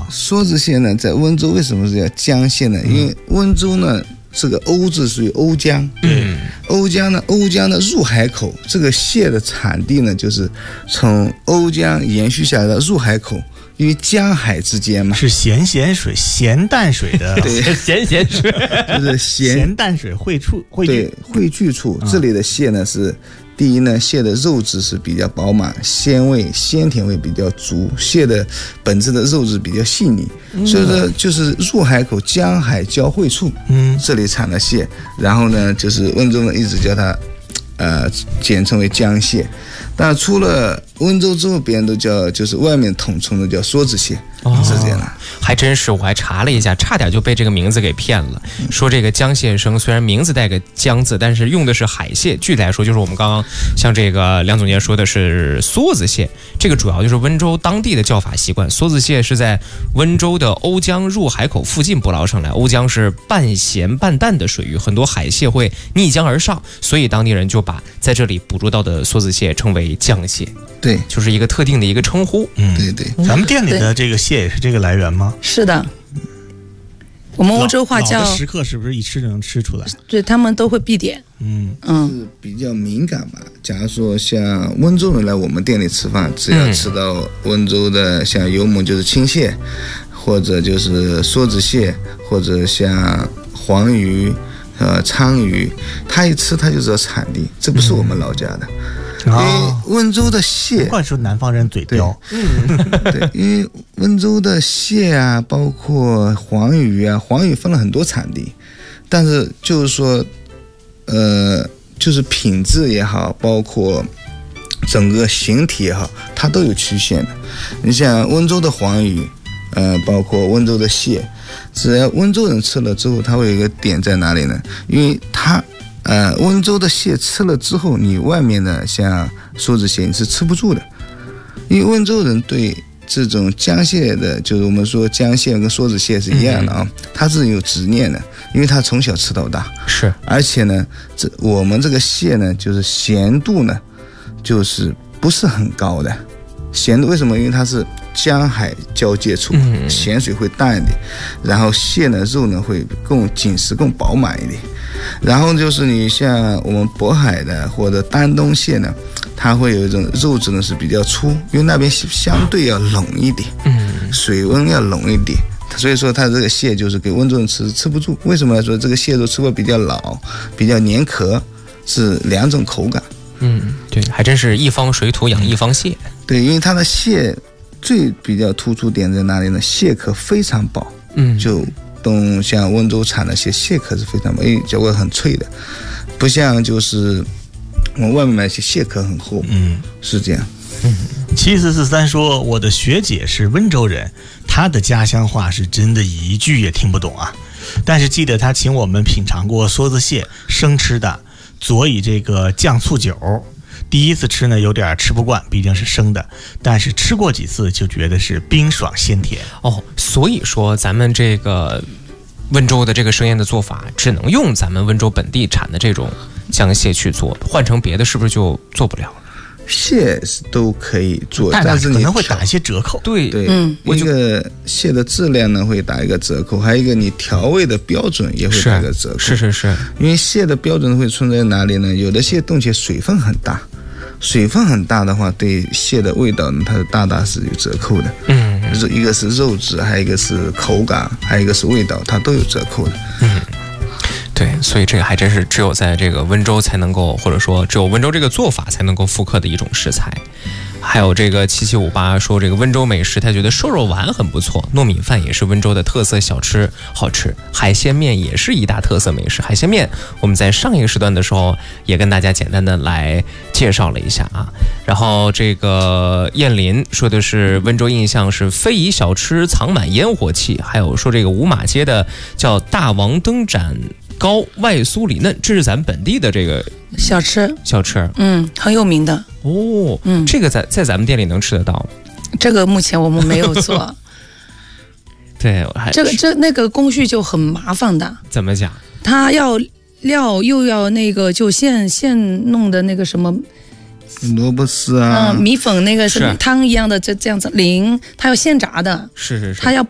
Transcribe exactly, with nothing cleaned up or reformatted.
梭子蟹呢，在温州为什么是叫江蟹呢？因为温州呢，这个瓯字属于瓯江， 嗯， 瓯江呢，瓯江的入海口，这个蟹的产地呢，就是从瓯江延续下来的入海口。因为江海之间嘛， 是咸咸水、咸淡水的， 对， 咸咸水就是咸咸淡水汇处汇聚对汇聚处。这里的蟹呢是，第一呢，蟹的肉质是比较饱满，鲜味鲜甜味比较足，蟹的本质的肉质比较细腻，嗯、所以说就是入海口江海交汇处，嗯，这里产的蟹，然后呢，就是温州呢一直叫它，呃，简称为江蟹。但除了温州之后，别人都叫，就是外面统称的叫梭子蟹，哦、是这样的。 还真是，我还查了一下，差点就被这个名字给骗了。嗯、说这个江蟹生虽然名字带个江字，但是用的是海蟹。具体来说，就是我们刚刚像这个梁总监说的是梭子蟹，这个主要就是温州当地的叫法习惯。梭子蟹是在温州的瓯江入海口附近捕捞上来，瓯江是半咸半淡的水域，很多海蟹会逆江而上，所以当地人就把在这里捕捉到的梭子蟹称为江蟹。 对， 就是一个特定的一个称呼。 嗯， 对对。 咱们店里的这个蟹也是这个来源吗？ 是的，我们温州话叫。 老的食客是不是一吃就能吃出来？ 对，他们都会必点。 嗯嗯， 是比较敏感吧。假如说像温州人来我们店里吃饭，只要吃到温州的像油焖就是青蟹，或者就是梭子蟹，或者像黄鱼、呃鲳鱼，他一吃他就知道产地，这不是我们老家的。嗯因为温州的蟹， 难怪说南方人嘴刁。 嗯，对，因为温州的蟹啊，包括黄鱼啊，黄鱼分了很多产地，但是就是说，呃，就是品质也好，包括整个形体也好，它都有曲线的。你像温州的黄鱼，呃，包括温州的蟹，只要温州人吃了之后，它会有一个点在哪里呢？因为它。呃，温州的蟹吃了之后，你外面的像梭子蟹你是吃不住的，因为温州人对这种江蟹的，就是我们说江蟹跟梭子蟹是一样的啊，嗯、他是有执念的，因为他从小吃到大， 是， 而且呢，这我们这个蟹呢，就是咸度呢，就是不是很高的，咸度为什么？因为它是江海交界处，嗯、咸水会淡一点，然后蟹呢肉呢会更紧实、更饱满一点。然后就是你像我们渤海的或者丹东蟹呢，它会有一种肉质呢是比较粗，因为那边相对要冷一点，嗯，水温要冷一点，所以说它这个蟹就是给温州人吃吃不住。为什么来说这个蟹肉吃过比较老，比较粘壳，是两种口感。 嗯，对，还真是一方水土养一方蟹。 对，因为它的蟹最比较突出点在哪里呢？蟹壳非常薄，嗯，就。东像温州产的蟹，蟹壳是非常薄，因为脚会很脆的，不像就是我们外面买些蟹壳很厚，嗯，是这样。 嗯，七四四三说我的学姐是温州人，她的家乡话是真的一句也听不懂啊，但是记得她请我们品尝过梭子蟹生吃的，佐以这个酱醋酒。第一次吃呢有点吃不惯，毕竟是生的，但是吃过几次就觉得是冰爽鲜甜哦。所以说咱们这个温州的这个生腌的做法，只能用咱们温州本地产的这种江蟹去做，换成别的是不是就做不了了？ 蟹都可以做， 但是但是你可能会打一些折扣。 对对， 嗯， 一个蟹的质量呢会打一个折扣，还有一个你调味的标准也会打一个折扣。 是是是， 因为蟹的标准会存在哪里呢？有的蟹冻起水分很大。水分很大的话，对蟹的味道呢，它大大是有折扣的。嗯，一个是肉质，还有一个是口感，还有一个是味道，它都有折扣的。 嗯，对，所以这个还真是只有在这个温州才能够，或者说只有温州这个做法才能够复刻的一种食材。还有这个七七五八说，这个温州美食，他觉得瘦肉丸很不错，糯米饭也是温州的特色小吃，好吃。海鲜面也是一大特色美食。海鲜面我们在上一个时段的时候也跟大家简单的来介绍了一下啊。然后这个燕林说的是温州印象是非遗小吃藏满烟火气，还有说这个五马街的叫大王灯盏糕外酥里嫩，这是咱们本地的这个小吃， 小吃， 嗯，很有名的哦，嗯，这个在在咱们店里能吃得到吗？ 这个目前我们没有做。 对，还这个这那个工序就很麻烦的。 怎么讲？ 它要料又要那个就现现弄的那个什么萝卜丝啊， 嗯，米粉那个是汤一样的，这这样子淋，它要现炸的， 是是是， 它要